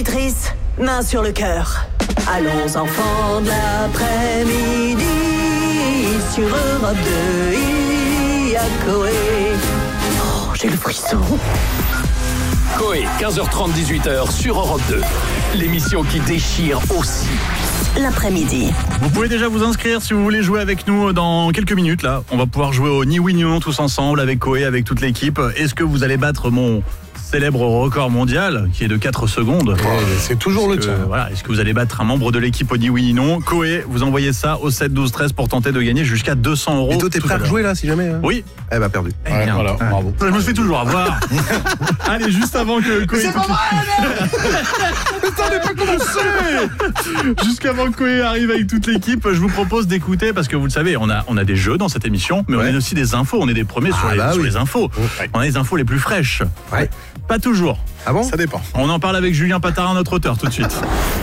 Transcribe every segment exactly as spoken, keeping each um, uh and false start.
auditrices, main sur le cœur. Allons enfants de l'après-midi, sur Europe deux, il y a Coé. Oh, j'ai le frisson. Coé, quinze heures trente, dix-huit heures sur Europe deux. L'émission qui déchire aussi l'après-midi. Vous pouvez déjà vous inscrire si vous voulez jouer avec nous dans quelques minutes là. On va pouvoir jouer au Ni Oui Ni Non tous ensemble avec Coé, avec toute l'équipe. Est-ce que vous allez battre mon célèbre record mondial qui est de quatre secondes? Ouais, c'est toujours est-ce le que, tien. Voilà, est-ce que vous allez battre un membre de l'équipe au Ni Oui Ni Non? Coé, vous envoyez ça au sept douze treize pour tenter de gagner jusqu'à deux cents euros. Et toi, t'es prêt à rejouer là, si jamais hein? Oui. Eh bah, perdu. Eh Ouais, bien. voilà, Ah. bravo. Je me fais toujours avoir. Allez, juste avant que Coé. C'est pas vrai, Putain, n'est pas commencé. Jusqu'avant que Coé arrive avec toute l'équipe, je vous propose d'écouter, parce que vous le savez, on a, on a des jeux dans cette émission, mais Ouais. on a aussi des infos. On est des premiers sur, Ah les, bah sur oui. les infos. Ouais. On a les infos les plus fraîches. Ouais. Pas toujours. Ah bon? Ça dépend. On en parle avec Julien Patarin, notre auteur, tout de suite.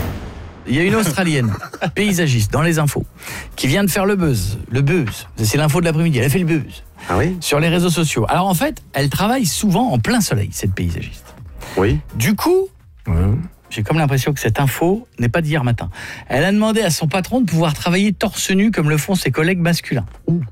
Il y a une Australienne, paysagiste, dans les infos, qui vient de faire le buzz. Le buzz, c'est l'info de l'après-midi, elle a fait le buzz. Ah oui? Sur les réseaux sociaux. Alors en fait, elle travaille souvent en plein soleil, cette paysagiste. Oui. Du coup, j'ai comme l'impression que cette info n'est pas d'hier matin. Elle a demandé à son patron de pouvoir travailler torse nu comme le font ses collègues masculins.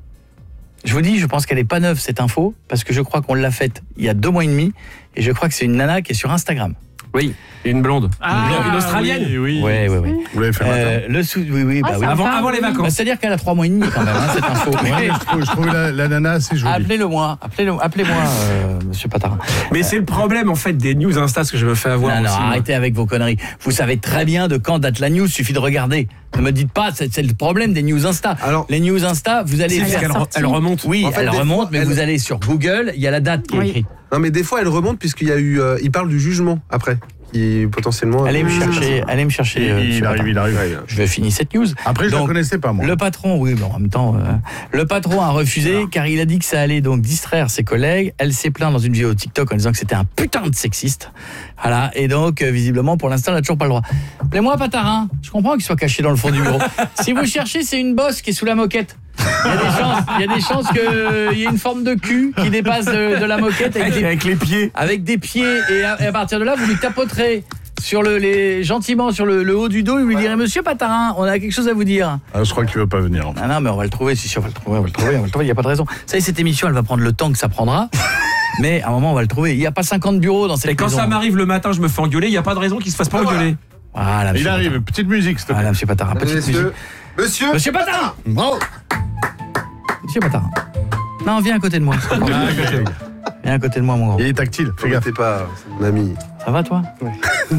Je vous dis, je pense qu'elle n'est pas neuve cette info, parce que je crois qu'on l'a faite il y a deux mois et demi, et je crois que c'est une nana qui est sur Instagram. Oui, une blonde. Ah, une Australienne. Oui, oui. Ouais, ouais, ouais. Vous l'avez fait matin. Euh, le sou... Oui, oui, bah Ah, oui. ça Avant, va, avant les oui. Bah, vacances. c'est-à-dire qu'elle a trois mois et demi quand même, hein, cette info. Ouais, mais je trouve, je trouve la, la nana assez jolie. Appelez-le-moi, appelez-le, appelez-moi, euh, Monsieur Patarin. Mais c'est le problème en fait des news Insta, ce que je me fais avoir Non, non, aussi. moi. arrêtez avec vos conneries. Vous savez très bien de quand date la news, suffit de regarder. Ne me dites pas, c'est, c'est le problème des news Insta. Alors- les news Insta, vous allez C'est faire... qu'elle re- elle remonte. Oui, En fait, elle des remonte, fois, mais elle- vous allez sur Google, il y a la date qui est Oui. écrite. Non, mais des fois, elle remonte puisqu'il y a eu. Euh, il parle du jugement après. Qui potentiellement. Allez me chercher, allez me chercher. Il, euh, il Monsieur arrive, Patarin. il arrive. Ouais, Je vais finir cette news. Après, je Donc, la connaissais pas, moi. Le patron, oui, mais en même temps, euh, le patron a refusé car il a dit que ça allait donc distraire ses collègues. Elle s'est plainte dans une vidéo TikTok en disant que c'était un putain de sexiste. Voilà, et donc, euh, visiblement, pour l'instant, elle n'a toujours pas le droit. Appelez-moi Patarin. Je comprends qu'il soit caché dans le fond du bureau. Si vous cherchez, c'est une bosse qui est sous la moquette. Il y a des chances, il y a des chances qu'il y ait une forme de cul qui dépasse de, de la moquette avec des, Avec les pieds. avec des pieds. Et à, et à partir de là, vous lui tapoterez sur le, les, gentiment sur le, le haut du dos et vous lui direz: Monsieur Patarin, on a quelque chose à vous dire. Ah, je crois qu'il veut pas venir. Ah non, mais on va le trouver, si, si, on va le trouver, on va le trouver, on va le trouver, il n'y a pas de raison. Vous savez, cette émission, elle va prendre le temps que ça prendra, mais à un moment, on va le trouver. Il n'y a pas cinquante bureaux dans cette Et quand maison. ça m'arrive le matin, je me fais engueuler, il n'y a pas de raison qu'il se fasse pas engueuler. Voilà, Il monsieur arrive. Patarin. Petite musique, s'il te plaît. Voilà, monsieur Patarin, petite musique. Monsieur. Monsieur. Monsieur Patarin Bravo. Monsieur Patarin. Non, viens à côté de moi. Ah, ok. Viens à côté de moi, mon grand. Il est tactile, fais gaffe. T'es pas mon ami. Ça va, toi? Ouais.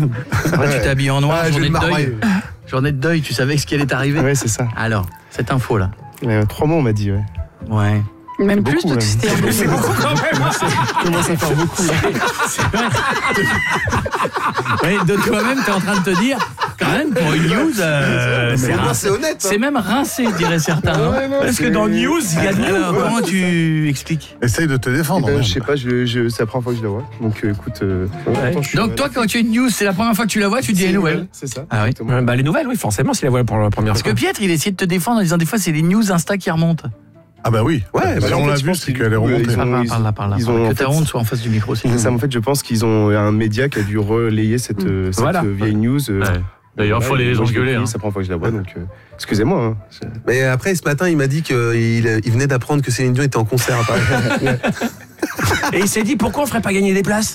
Tu t'es habillé en noir, Ah, j'ai journée le de deuil. marmaille. Journée de deuil, tu savais ce qui allait t'arriver? Ouais, c'est ça. Alors, cette info-là. Euh, trois mois, on m'a dit, ouais. Ouais. Même beaucoup, plus, donc même. c'était un C'est beaucoup quand même. hein. Je commence à faire beaucoup, là. Oui, de toi-même, t'es en train de te dire, quand même, pour une news, euh, c'est Au moins, rincé. c'est honnête. hein. C'est même rincé, diraient certains. hein. Parce que dans News, il y a de Alors, comment tu expliques? Essaye de te Eh défendre. ben, merde. je sais pas, je, je, c'est la première fois que je la vois. Donc, euh, écoute. Euh, attends, je suis- Donc toi, quand tu as une news, c'est la première fois que tu la vois, tu dis les nouvelles. C'est ça. Ah oui. exactement. Ouais, bah, les nouvelles, oui, forcément, s'il la voit pour la première Parce que fois. Pietre, il essayait de te défendre en disant des fois, c'est les news Insta qui remontent. Ah bah oui. Ouais, Si bah, on en l'a fait, je vu, pense c'est qu'ils- qu'elle est remontée. ils ont- Par là, ils- par là, par là. ils par là. ont, en Que ta fait, honte soit en face du micro, c'est C'est ça, en fait, je pense qu'ils ont un média qui a dû relayer cette, euh, cette Voilà. euh, vieille news. euh, Ouais. D'ailleurs, faut voilà, les et moi, je l'ai engueuler. pris, hein. C'est la première fois que je la vois, donc euh, excusez-moi. Hein. C'est- Mais après, ce matin, il m'a dit qu'il il venait d'apprendre que Céline Dion était en concert à Paris. Et il s'est dit, pourquoi on ferait pas gagner des places?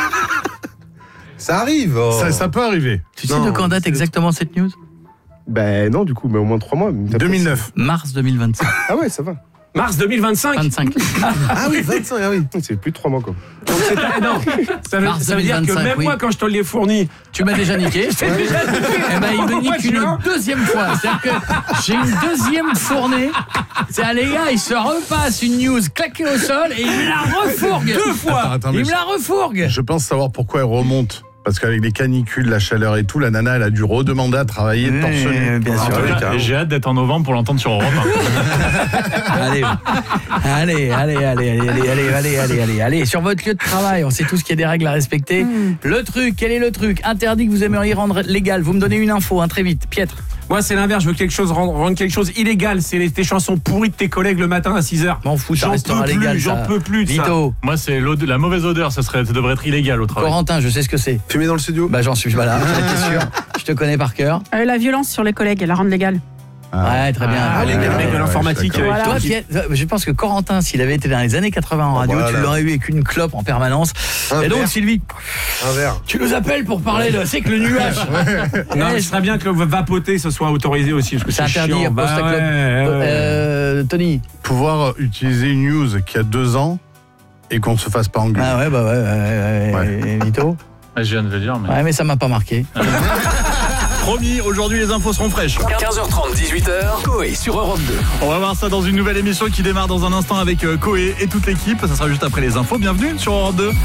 Ça arrive. oh. Ça, ça peut arriver. Tu sais Non, de quand date c'est- exactement cette news? Ben non, du coup, mais au moins trois mois. mais t'as deux mille neuf. Mars deux mille vingt-cinq. pas- Ah ouais, ça va. Mars deux mille vingt-cinq. vingt-cinq. Ah oui, vingt-cinq, ah oui. C'est plus de trois mois, quoi. Donc, c'est- non, ça veut, Mars ça veut dire que deux mille vingt-cinq, même oui. moi, quand je te l'ai fourni, Tu m'as déjà niqué. c'est déjà Eh ben, il me nique une deuxième fois. C'est-à-dire que j'ai une deuxième fournée. C'est à les gars, il se repasse une news claquée au sol et il me la refourgue. deux fois. Attends, attends, mais Il me la refourgue. je pense savoir pourquoi elle remonte. Parce qu'avec les canicules, la chaleur et tout, la nana, elle a dû redemander à travailler torse nu. bien En sûr. tout ouais, cas, carrément. j'ai hâte d'être en novembre pour l'entendre sur Europe un. Allez, allez, allez, allez, allez, allez, allez, allez, allez, allez, allez, sur votre lieu de travail, on sait tous qu'il y a des règles à respecter. Le truc, quel est le truc interdit que vous aimeriez rendre légal? Vous me donnez une info, hein, très vite. Pietre, Moi, c'est l'inverse. Je veux quelque chose, rendre, rendre quelque chose illégal. C'est les, tes chansons pourries de tes collègues le matin à six heures. M'en fous, ça J'en restera peux légal. plus, j'en ça. peux plus de ça. Vito, Moi, c'est l'ode- la mauvaise odeur, ça, serait, ça devrait être illégal au travail. Corentin, je sais ce que c'est. Fumer dans le studio. Bah j'en suis pas là, j'en étais sûr. Je te connais par cœur. Euh, la violence sur les collègues, la rendre légale. Ouais, très bien. Ah, Ouais, les ouais, mecs de ouais. l'informatique. je suis euh, d'accord. Toi, Voilà. Pierre, je pense que Corentin, s'il avait été dans les années quatre-vingts en radio, Voilà. tu l'aurais eu avec une clope en permanence. Un Et donc, verre. Sylvie, Un verre. tu nous appelles pour parler de. C'est que le nuage. Non, mais ce serait bien que le vapoter, ce soit autorisé aussi. Parce que C'est c'est interdit, chiant. pose ta Bah, clope. ouais, ouais, ouais. Euh, Tony. Pouvoir utiliser une news qui a deux ans et qu'on se fasse pas engueuler. Ah ouais, bah ouais, ouais, ouais, ouais. Vito. Ouais, je viens de le dire, mais. Ouais, mais ça m'a pas marqué. Promis, aujourd'hui les infos seront fraîches. quinze heures trente, dix-huit heures, Coé sur Europe deux. On va voir ça dans une nouvelle émission qui démarre dans un instant avec euh, Coé et toute l'équipe. Ça sera juste après les infos. Bienvenue sur Europe deux.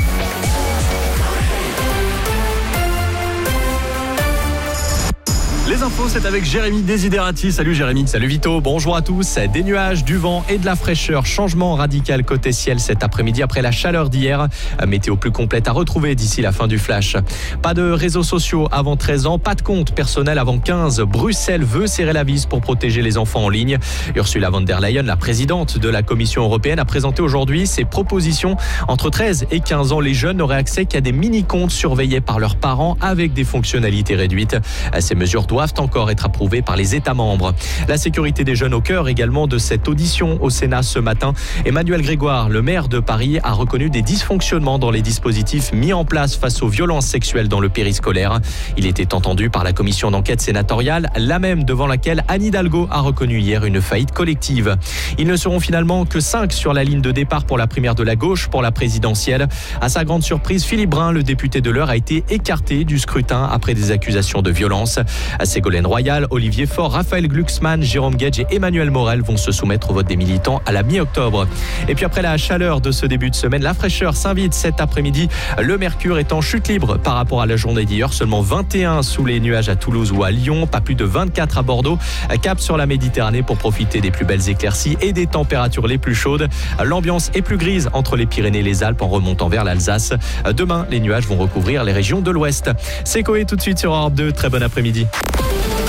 Les infos, c'est avec Jérémy Desiderati. Salut Jérémy. Salut Vito, bonjour à tous. Des nuages, du vent et de la fraîcheur. Changement radical côté ciel cet après-midi après la chaleur d'hier. Météo plus complète à retrouver d'ici la fin du flash. Pas de réseaux sociaux avant treize ans, pas de compte personnel avant quinze. Bruxelles veut serrer la vis pour protéger les enfants en ligne. Ursula von der Leyen, la présidente de la Commission européenne, a présenté aujourd'hui ses propositions. Entre treize et quinze ans, les jeunes n'auraient accès qu'à des mini-comptes surveillés par leurs parents avec des fonctionnalités réduites. Ces mesures doivent encore être approuvées par les États membres. La sécurité des jeunes au cœur également de cette audition au Sénat ce matin. Emmanuel Grégoire, le maire de Paris, a reconnu des dysfonctionnements dans les dispositifs mis en place face aux violences sexuelles dans le périscolaire. Il était entendu par la commission d'enquête sénatoriale, la même devant laquelle Anne Hidalgo a reconnu hier une faillite collective. Ils ne seront finalement que cinq sur la ligne de départ pour la primaire de la gauche pour la présidentielle. À sa grande surprise, Philippe Brun, le député de l'Eure, a été écarté du scrutin après des accusations de violence. Ségolène Royal, Olivier Faure, Raphaël Glucksmann, Jérôme Guedj et Emmanuel Morel vont se soumettre au vote des militants à la mi-octobre. Et puis après la chaleur de ce début de semaine, la fraîcheur s'invite cet après-midi. Le mercure est en chute libre par rapport à la journée d'hier. Seulement vingt et un sous les nuages à Toulouse ou à Lyon, pas plus de vingt-quatre à Bordeaux. Cap sur la Méditerranée pour profiter des plus belles éclaircies et des températures les plus chaudes. L'ambiance est plus grise entre les Pyrénées et les Alpes en remontant vers l'Alsace. Demain, les nuages vont recouvrir les régions de l'Ouest. C'est Coé tout de suite sur Europe deux. Très bon après-midi.